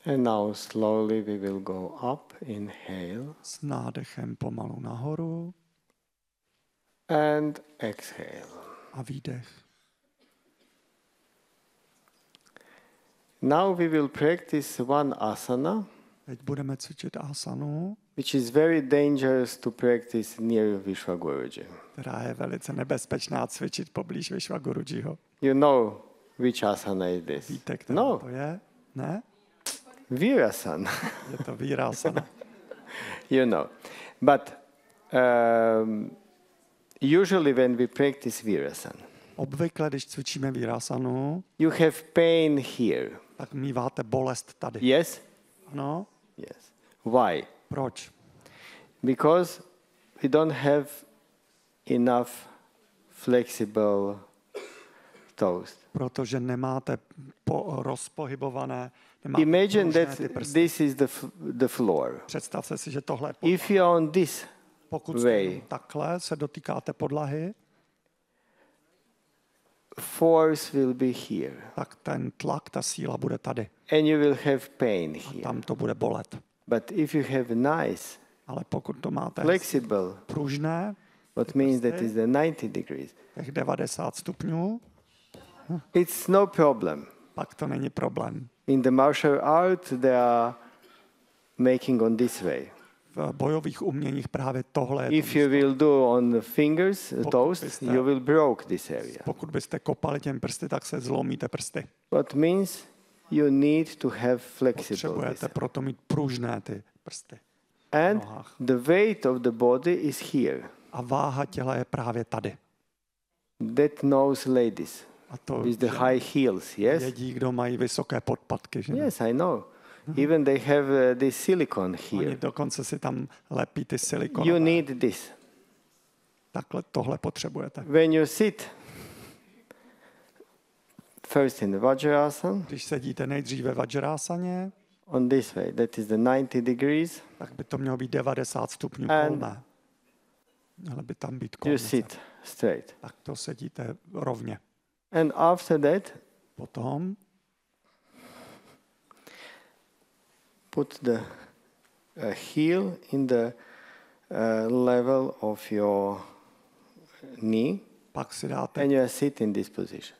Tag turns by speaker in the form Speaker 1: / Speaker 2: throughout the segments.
Speaker 1: And now slowly we will go up, inhale.
Speaker 2: S nádechem pomalu nahoru
Speaker 1: And exhale.
Speaker 2: a výdech.
Speaker 1: Now we will practice one asana,
Speaker 2: Teď budeme cvičit asanu,
Speaker 1: which is very dangerous to practice near Vishwaguruji.
Speaker 2: která je velice nebezpečná cvičit poblíž Vishwagurujiho.
Speaker 1: You know which asana is this?
Speaker 2: Víte, která
Speaker 1: No,
Speaker 2: to je? Ne?
Speaker 1: Virasana.
Speaker 2: Je to Virasana.
Speaker 1: You know. But usually when we practice Virasana,
Speaker 2: Obvykle, když cvičíme Virasanu,
Speaker 1: you have pain here.
Speaker 2: tak míváte bolest tady.
Speaker 1: Yes?
Speaker 2: Ano?
Speaker 1: Yes. Why?
Speaker 2: Proč?
Speaker 1: Because we don't have enough flexible toes.
Speaker 2: Protože nemáte rozpohybované,
Speaker 1: Imagine
Speaker 2: pružné
Speaker 1: that
Speaker 2: ty prsty.
Speaker 1: this is the floor.
Speaker 2: Představte si, že tohle je
Speaker 1: If you're on this
Speaker 2: pokud
Speaker 1: way,
Speaker 2: takhle se dotýkáte podlahy,
Speaker 1: force will be here.
Speaker 2: tak ten tlak, ta síla bude tady.
Speaker 1: And you will have pain
Speaker 2: A
Speaker 1: here.
Speaker 2: tam to bude bolet.
Speaker 1: But if you have nice,
Speaker 2: Ale pokud to máte
Speaker 1: flexible,
Speaker 2: pružné,
Speaker 1: what means that is the 90 degrees,
Speaker 2: těch 90 stupňů,
Speaker 1: it's no problem.
Speaker 2: pak to není problém.
Speaker 1: In the martial art, they are making on this way.
Speaker 2: V bojových uměních právě tohle je
Speaker 1: If
Speaker 2: to
Speaker 1: you
Speaker 2: místo.
Speaker 1: will do on fingers, toes,
Speaker 2: byste-
Speaker 1: you will broke this area.
Speaker 2: Pokud byste kopali těm prsty, tak se zlomíte prsty.
Speaker 1: What means you need to have flexible
Speaker 2: Potřebujete
Speaker 1: this.
Speaker 2: proto mít pružné ty prsty.
Speaker 1: And
Speaker 2: nohách.
Speaker 1: the weight of the body is here.
Speaker 2: A váha těla je právě tady.
Speaker 1: That knows ladies
Speaker 2: A to
Speaker 1: with the
Speaker 2: že
Speaker 1: high heels, yes?
Speaker 2: vědí, kdo mají vysoké podpatky. Že?
Speaker 1: Yes, I know. Even they have this silicone
Speaker 2: Oni
Speaker 1: here.
Speaker 2: dokonce si tam lepí ty
Speaker 1: You
Speaker 2: silikonové.
Speaker 1: need this.
Speaker 2: Takhle tohle potřebujete.
Speaker 1: When you sit first in the Vajrasana,
Speaker 2: Když sedíte nejdříve Vajrásaně,
Speaker 1: on this way, that is the 90 degrees,
Speaker 2: tak by to mělo být 90 stupňů
Speaker 1: And
Speaker 2: kolmé. Mělo by tam být
Speaker 1: you
Speaker 2: kolmice.
Speaker 1: sit straight.
Speaker 2: Tak to sedíte rovně.
Speaker 1: And after that,
Speaker 2: Potom
Speaker 1: put the heel in the level of your knee,
Speaker 2: pak si dáte
Speaker 1: and you sit in this position.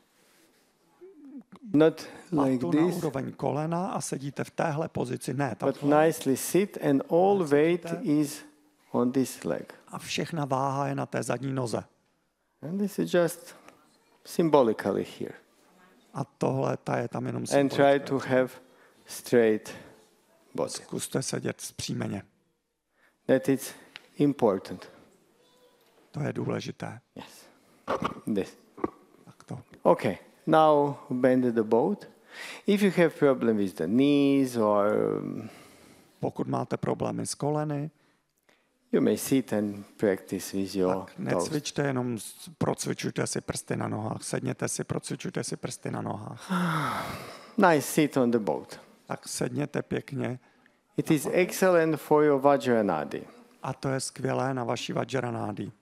Speaker 1: Not like
Speaker 2: patu na
Speaker 1: this,
Speaker 2: úroveň kolena a sedíte v téhle pozici. Ne,
Speaker 1: but
Speaker 2: takhle.
Speaker 1: nicely sit, and all weight is on this leg.
Speaker 2: A všechna váha je na té zadní noze.
Speaker 1: And this is just symbolically here.
Speaker 2: A tohle ta je tam jenom
Speaker 1: And try
Speaker 2: symbolické.
Speaker 1: to have straight body.
Speaker 2: Zkuste sedět zpříjmeně.
Speaker 1: That is important.
Speaker 2: To je důležité.
Speaker 1: Yes. This.
Speaker 2: Tak to.
Speaker 1: Okay. Now bend the boat. If you have problem with the knees or
Speaker 2: Pokud máte problémy s koleny,
Speaker 1: you may sit and practice with your
Speaker 2: tak
Speaker 1: toes.
Speaker 2: necvičte, jenom procvičujte si prsty na nohách. Sedněte si, procvičujte si prsty na nohách.
Speaker 1: Nice, sit on the boat.
Speaker 2: Tak sedněte pěkně.
Speaker 1: It is excellent for your Vajranadi.
Speaker 2: A to je skvělé na vaší Vajranádi.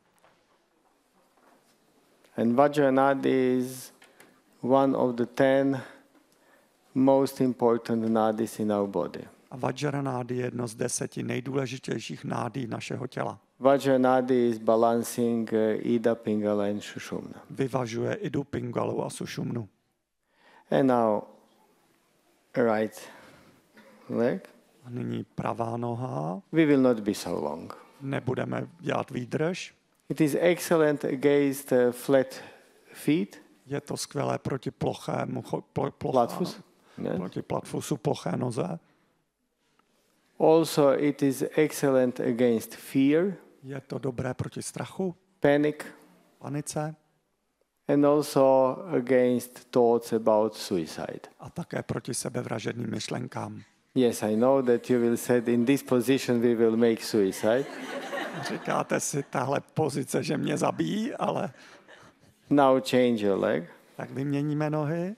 Speaker 1: And Vajranadi is one of the 10 most important nadis in our body.
Speaker 2: A Vajranádi je jedno z 10 nejdůležitějších nádí našeho těla.
Speaker 1: Vajranadi is balancing Ida, Pingala and Shushumna.
Speaker 2: Vyvažuje Idu, Pingalu a Sušumnu.
Speaker 1: And now right leg.
Speaker 2: A nyní pravá noha.
Speaker 1: We will not be so long.
Speaker 2: Nebudeme dělat výdrž.
Speaker 1: It is excellent against flat feet,
Speaker 2: Je to skvělé proti plochému,
Speaker 1: platfus. Yes.
Speaker 2: proti platfusu, ploché noze.
Speaker 1: Also, it is excellent against fear,
Speaker 2: Je to dobré proti strachu,
Speaker 1: panic,
Speaker 2: panice
Speaker 1: and also against thoughts about suicide.
Speaker 2: a také proti sebevražedným myšlenkám.
Speaker 1: Yes, I know that you will say in this position we will make suicide.
Speaker 2: Říkáte si, tahle pozice, že mě zabijí, ale
Speaker 1: Now change your leg.
Speaker 2: tak vyměníme nohy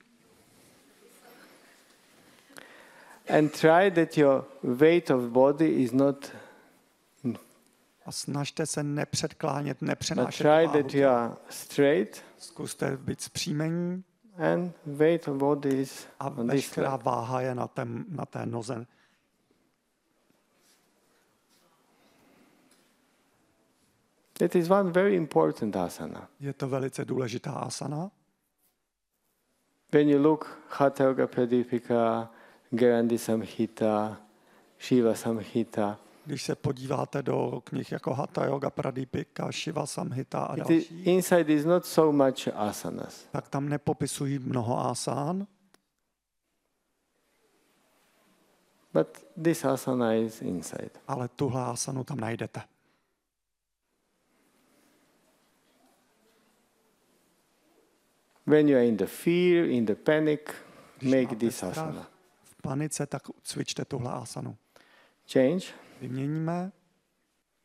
Speaker 1: And try that your weight of body is not,
Speaker 2: a snažte se nepředklánět,
Speaker 1: but
Speaker 2: nepřenášet
Speaker 1: try
Speaker 2: váhu.
Speaker 1: that you are straight
Speaker 2: Zkuste být zpříjmení
Speaker 1: and weight of body is
Speaker 2: A
Speaker 1: on this
Speaker 2: veškerá
Speaker 1: leg.
Speaker 2: váha je na té noze.
Speaker 1: That is one very important asana.
Speaker 2: Je to velice důležitá asana.
Speaker 1: When you look Hatha Yoga Pradipika, Gerandi Samhita, Shiva Samhita,
Speaker 2: Když se podíváte do knih jako Hatha Yoga Pradipika, Shiva Samhita a
Speaker 1: it is,
Speaker 2: další,
Speaker 1: inside is not so much asanas.
Speaker 2: tak tam nepopisují mnoho asán,
Speaker 1: But this asana is inside.
Speaker 2: ale tuhle asanu tam najdete.
Speaker 1: When you are in the fear, in the panic,
Speaker 2: Když
Speaker 1: make
Speaker 2: máte
Speaker 1: this
Speaker 2: strach,
Speaker 1: asana.
Speaker 2: v panice, tak cvičte tuhle asanu.
Speaker 1: Change.
Speaker 2: Vyměníme.